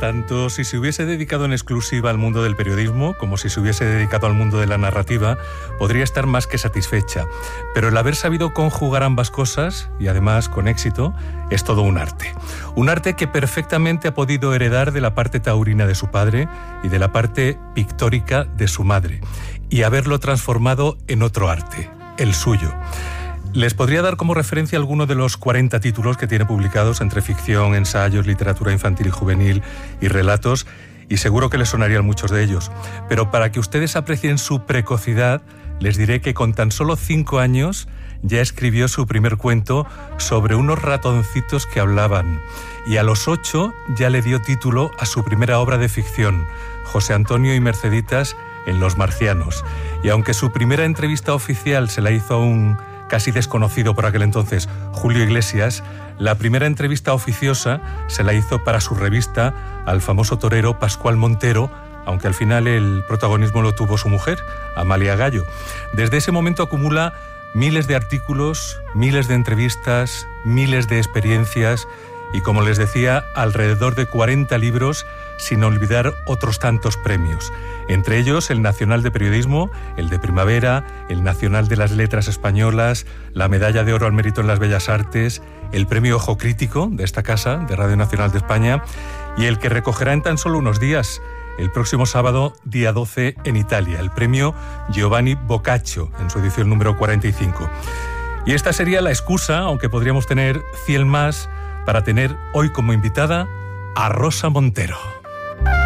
Tanto si se hubiese dedicado en exclusiva al mundo del periodismo como si se hubiese dedicado al mundo de la narrativa, podría estar más que satisfecha. Pero el haber sabido conjugar ambas cosas, y además con éxito, es todo un arte. Un arte que perfectamente ha podido heredar de la parte taurina de su padre y de la parte pictórica de su madre, y haberlo transformado en otro arte, el suyo. Les podría dar como referencia alguno de los 40 títulos que tiene publicados entre ficción, ensayos, literatura infantil y juvenil y relatos, y seguro que les sonarían muchos de ellos. Pero para que ustedes aprecien su precocidad, les diré que con tan solo 5 años ya escribió su primer cuento sobre unos ratoncitos que hablaban, y a los 8 ya le dio título a su primera obra de ficción, José Antonio y Merceditas en Los Marcianos. Y aunque su primera entrevista oficial se la hizo a un casi desconocido por aquel entonces, Julio Iglesias, la primera entrevista oficiosa se la hizo para su revista al famoso torero Pascual Montero, aunque al final el protagonismo lo tuvo su mujer, Amalia Gallo. Desde ese momento acumula miles de artículos, miles de entrevistas, miles de experiencias y, como les decía, alrededor de 40 libros, sin olvidar otros tantos premios. Entre ellos el Nacional de Periodismo, el de Primavera, el Nacional de las Letras Españolas, la Medalla de Oro al Mérito en las Bellas Artes, el Premio Ojo Crítico de esta casa, de Radio Nacional de España, y el que recogerá en tan solo unos días, el próximo sábado, día 12, en Italia, el Premio Giovanni Boccaccio, en su edición número 45. Y esta sería la excusa, aunque podríamos tener 100 más, para tener hoy como invitada a Rosa Montero.